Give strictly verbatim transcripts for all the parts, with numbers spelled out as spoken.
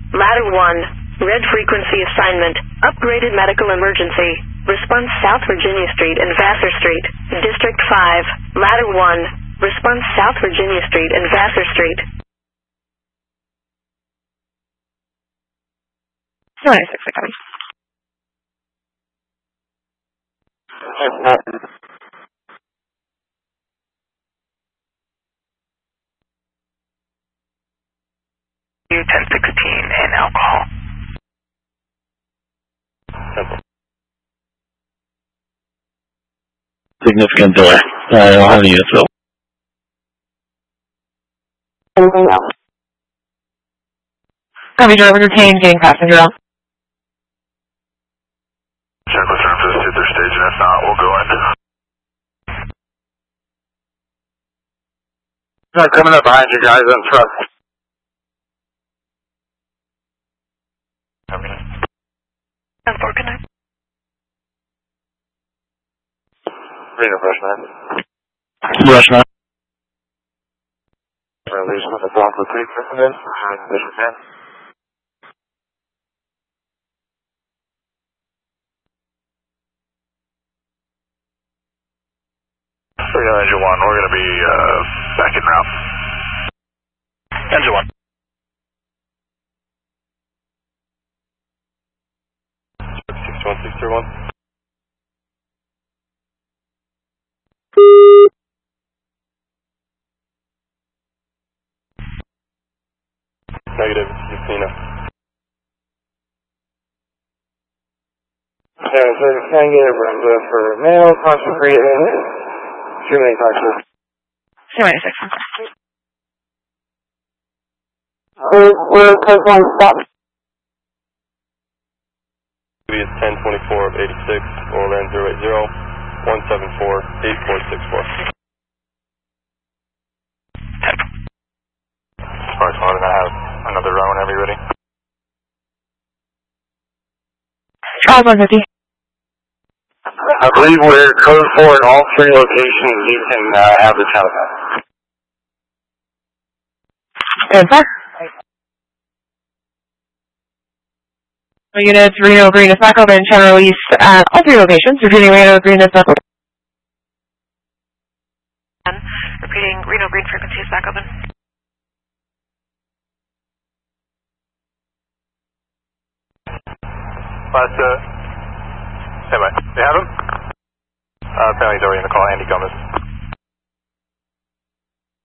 Ladder one, red frequency assignment, upgraded medical emergency, response South Virginia Street and Vassar Street, District five, Ladder one, response South Virginia Street and Vassar Street. two ninety-six, I copy. ten sixteen and alcohol. Significant delay. I don't have any units though. Anything else? Copy, driver detained, getting passenger out. Check with room for the two third stage, and if not, we'll go in. I'm coming up behind you guys on truck. ten four, good night. Reno Rushman. Rushman. Release on the block with three persons. Mission ten. three on engine one, we're going to be uh, back in route. Engine one. six one six three one. Negative, Justina. seven thirty, can I get a Brenda for male, concentrate in two many taxes. two ninety-six, okay. We're, we're close one, stop. It's ten twenty-four of eighty-six, or land zero eight zero, one seven four, eight four six four. Type. Sparks one, and I have another run whenever you're ready. Charles one fifty. I believe we're code four in all three locations. You can uh, have the telecast. And four. Units, Reno Green is back open, channel release at all three locations. Repeating, Reno Green is back open. Repeating, Reno Green frequency is back open. But, uh, anyway, you have him? Uh, apparently he's already in the call, Andy Gomez.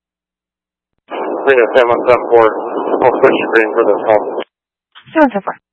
Reno seven one seven four, I'll switch to green for this call. seven seven four.